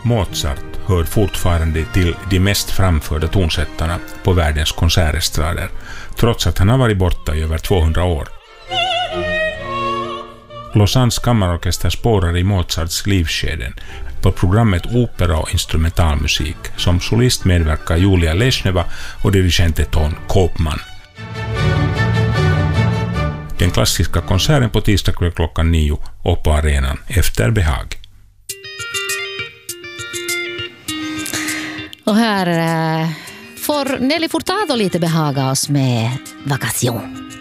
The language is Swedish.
Mozart hör fortfarande till de mest framförda tonsättarna på världens konsertestrader, trots att han har varit borta i över 200 år. Lausannes kammarorkester spårar i Mozarts livsskeden. På programmet Opera och instrumentalmusik. Som solist medverkar Julia Lesneva och dirigenten Ton Koopman. Den klassiska konserten på tisdag kväll klockan 9 och på arenan efter behag. Och här får Nelly Furtado lite behaga oss med Vacation.